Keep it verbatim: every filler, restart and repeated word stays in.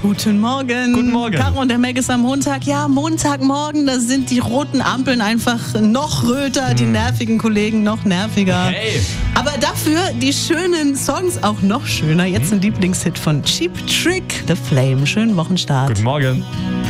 Guten Morgen. Guten Morgen. Caro und der Meg ist am Montag. Ja, Montagmorgen, da sind die roten Ampeln einfach noch röter, hm. die nervigen Kollegen noch nerviger. Hey. Aber dafür die schönen Songs auch noch schöner. Jetzt ein Lieblingshit von Cheap Trick, The Flame. Schönen Wochenstart. Guten Morgen.